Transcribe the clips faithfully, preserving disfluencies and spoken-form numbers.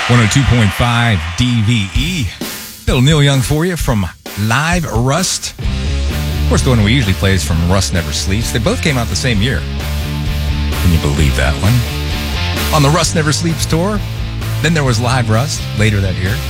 one oh two point five D V E. Little Neil Young for you from Live Rust. Of course, the one we usually play is from Rust Never Sleeps. They both came out the same year. Can you believe that one? On the Rust Never Sleeps tour. Then there was Live Rust later that year.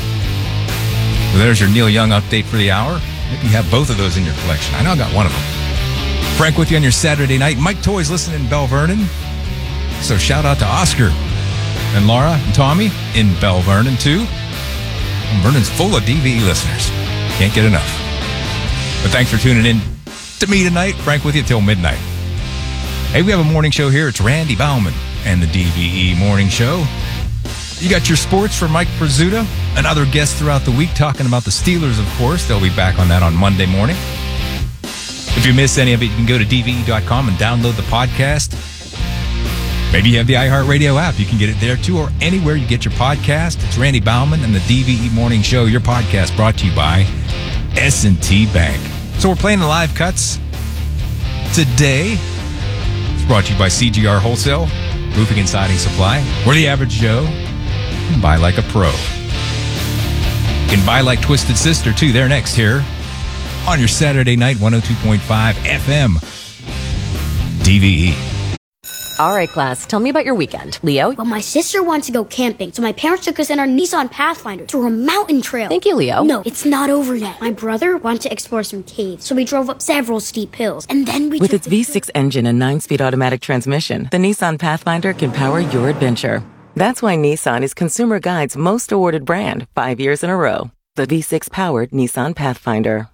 So there's your Neil Young update for the hour. Maybe you have both of those in your collection. I know I got one of them. Frank with you on your Saturday night. Mike Toy's listening in Bell Vernon. So shout out to Oscar and Laura and Tommy in Bell Vernon too. And Vernon's full of D V E listeners. Can't get enough. But thanks for tuning in to me tonight. Frank with you till midnight. Hey, we have a morning show here. It's Randy Bauman and the D V E Morning Show. You got your sports from Mike Prizzuta and other guests throughout the week talking about the Steelers, of course. They'll be back on that on Monday morning. If you missed any of it, you can go to D V E dot com and download the podcast. Maybe you have the iHeartRadio app. You can get it there, too, or anywhere you get your podcast. It's Randy Bauman and the D V E Morning Show, your podcast brought to you by S and T Bank. So we're playing the live cuts today. It's brought to you by C G R Wholesale, Roofing and Siding Supply. We're the average Joe. And buy like a pro. You can buy like Twisted Sister, too. They're next here on your Saturday night, one oh two point five F M D V E. All right, class, tell me about your weekend. Leo? Well, my sister wants to go camping, so my parents took us in our Nissan Pathfinder through a mountain trail. Thank you, Leo. No, it's not over yet. My brother wanted to explore some caves, so we drove up several steep hills, and then we With took its V six engine and nine-speed automatic transmission, the Nissan Pathfinder can power your adventure. That's why Nissan is Consumer Guide's most awarded brand five years in a row. The V six-powered Nissan Pathfinder.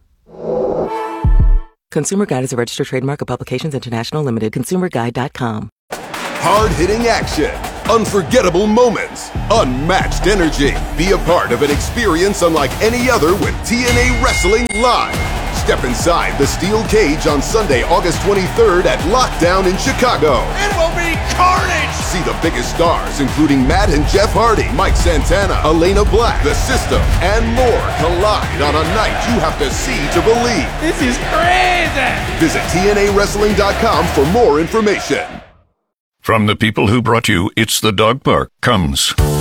Consumer Guide is a registered trademark of Publications International Limited. consumer guide dot com. Hard-hitting action, unforgettable moments, unmatched energy. Be a part of an experience unlike any other with T N A Wrestling Live. Step inside the steel cage on Sunday, August twenty-third at Lockdown in Chicago. It will be carnage! See the biggest stars, including Matt and Jeff Hardy, Mike Santana, Elena Black, The System, and more collide on a night you have to see to believe. This is crazy! Visit T N A wrestling dot com for more information. From the people who brought you It's the Dog Park comes